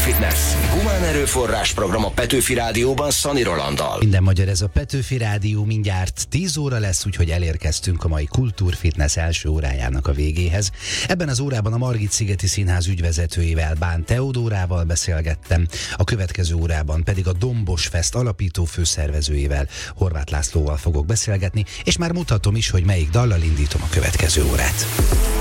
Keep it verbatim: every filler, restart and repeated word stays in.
Kultúrfitness. Humán erőforrás program a Petőfi Rádióban Szani Rolanddal. Minden magyar, ez a Petőfi Rádió, mindjárt tíz óra lesz, úgyhogy elérkeztünk a mai Kultúrfitness első órájának a végéhez. Ebben az órában a Margit-szigeti Színház ügyvezetőjével, Bán Teodórával beszélgettem, a következő órában pedig a Dombos Fest alapító főszervezőjével, Horváth Lászlóval fogok beszélgetni, és már mutatom is, hogy melyik dallal indítom a következő órát.